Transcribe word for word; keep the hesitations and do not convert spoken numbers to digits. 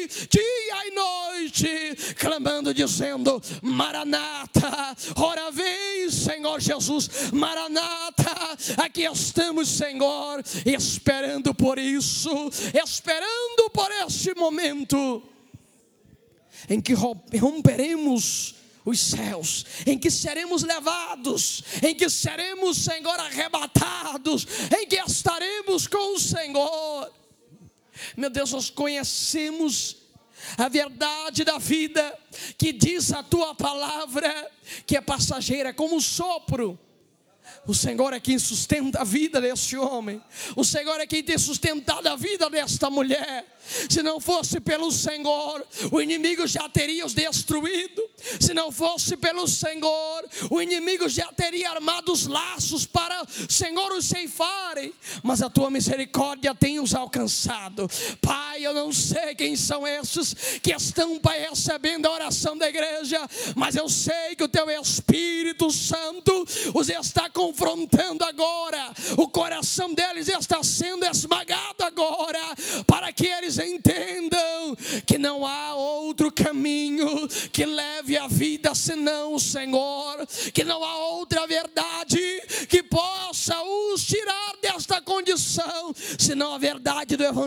dia e noite, clamando, dizendo: Maranata, ora vem, Senhor Jesus, Maranata, aqui estamos, Senhor, esperando por isso, esperando por este momento, em que romperemos os céus, em que seremos levados, em que seremos, Senhor, arrebatados, em que estaremos com o Senhor. Meu Deus, nós conhecemos a verdade da vida, que diz a tua palavra, que é passageira como um sopro. O Senhor é quem sustenta a vida desse homem. O Senhor é quem tem sustentado a vida desta mulher. Se não fosse pelo Senhor, o inimigo já teria os destruído. Se não fosse pelo Senhor, o inimigo já teria armado os laços para, Senhor, os ceifarem. Mas a tua misericórdia tem os alcançado. Pai, eu não sei quem são esses que estão, Pai, recebendo a oração da igreja, mas eu sei que o teu Espírito Santo os está confrontando agora. O coração deles está sendo esmagado agora, para que eles entendam que não há outro caminho que leve a vida senão o Senhor, que não há outra verdade que possa os tirar desta condição senão a verdade do Evangelho.